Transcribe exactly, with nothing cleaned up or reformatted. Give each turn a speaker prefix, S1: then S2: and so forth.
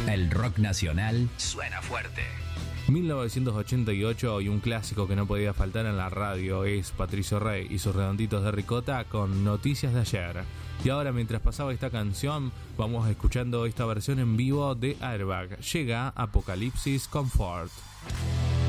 S1: El rock nacional suena fuerte.
S2: mil novecientos ochenta y ocho y un clásico que no podía faltar en la radio es Patricio Rey y sus redonditos de ricota con Noticias de Ayer. Y ahora, mientras pasaba esta canción, vamos escuchando esta versión en vivo de Airbag. Llega Apocalipsis Comfort.